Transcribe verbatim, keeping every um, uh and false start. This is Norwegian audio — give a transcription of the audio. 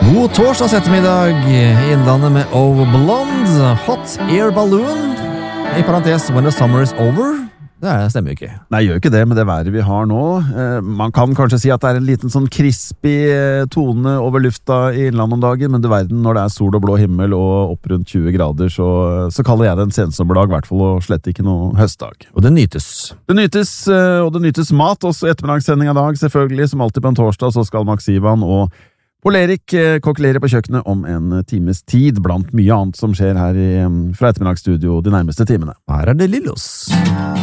God torsdags ettermiddag i Innlandet med Oh Blonde, Hot Air Balloon, i parentes When the Summer is Over. Det stemmer jo ikke. Nei, gjør ikke det med det været vi har nå. Eh, man kan kanskje si at det er en liten sånn crispy tone over lufta i Innlandet om dagen, men du verden, når det er sol og blå himmel og opp rundt tjue grader, så, så kaller jeg det en sensommerdag, i hvert fall, og slett ikke noe høstdag. Og det nytes. Det nytes, og det nytes mat, også ettermiddagssending av dag, selvfølgelig, som alltid på en torsdag, så skal Max Ivan og Pål Erik kokkelere på kjøkkenet om en times tid, blant mye annet som skjer her i, fra ettermiddagsstudio de nærmeste timene. Her er det Lillos.